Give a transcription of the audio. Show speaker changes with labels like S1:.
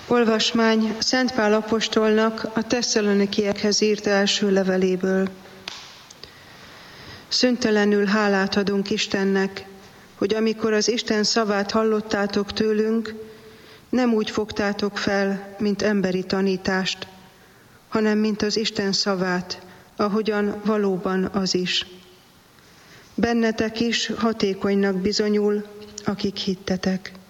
S1: Olvasmány Szent Pál apostolnak a Tesszalonikiekhez írt első leveléből. Szüntelenül hálát adunk Istennek, hogy amikor az Isten szavát hallottátok tőlünk, nem úgy fogtátok fel, mint emberi tanítást, hanem mint az Isten szavát, ahogyan valóban az is. Bennetek is hatékonynak bizonyul, akik hittetek.